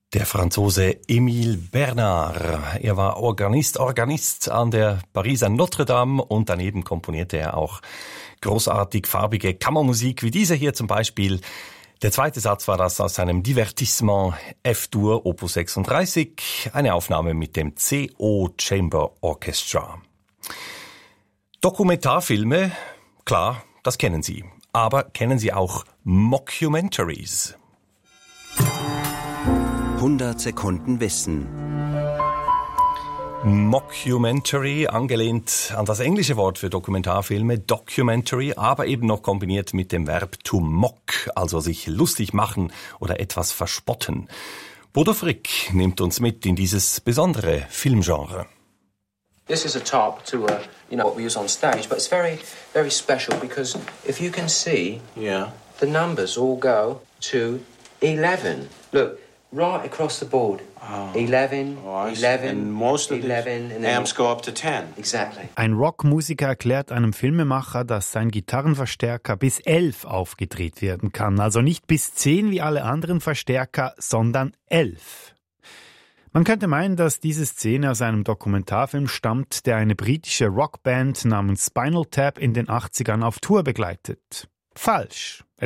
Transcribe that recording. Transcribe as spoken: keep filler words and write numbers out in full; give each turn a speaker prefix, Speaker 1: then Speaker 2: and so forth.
Speaker 1: Der Franzose Émile Bernard. Er war Organist, Organist an der Pariser Notre Dame und daneben komponierte er auch großartig farbige Kammermusik, wie diese hier zum Beispiel. Der zweite Satz war das aus seinem Divertissement F-Dur Opus sechsunddreißig, eine Aufnahme mit dem C O Chamber Orchestra. Dokumentarfilme, klar, das kennen Sie. Aber kennen Sie auch Mockumentaries?
Speaker 2: hundert Sekunden Wissen.
Speaker 1: Mockumentary, angelehnt an das englische Wort für Dokumentarfilme, Documentary, aber eben noch kombiniert mit dem Verb to mock, also sich lustig machen oder etwas verspotten. Bodo Frick nimmt uns mit in dieses besondere Filmgenre.
Speaker 3: This is a top to uh, you know what we use on stage, but it's very, very special because if you can see,
Speaker 4: yeah,
Speaker 3: the numbers all go to eleven. Look. Right across the board.
Speaker 4: Oh.
Speaker 3: eleven,
Speaker 4: Oh,
Speaker 3: eleven,
Speaker 4: and most of
Speaker 3: eleven,
Speaker 4: the
Speaker 3: and then
Speaker 4: amps go up to ten.
Speaker 3: Exactly.
Speaker 5: Ein Rockmusiker erklärt einem Filmemacher, dass sein Gitarrenverstärker bis elf aufgedreht werden kann. Also nicht bis zehn wie alle anderen Verstärker, sondern elf. Man könnte meinen, dass diese Szene aus einem Dokumentarfilm stammt, der eine britische Rockband namens Spinal Tap in den achtzigern auf Tour begleitet. Falsch.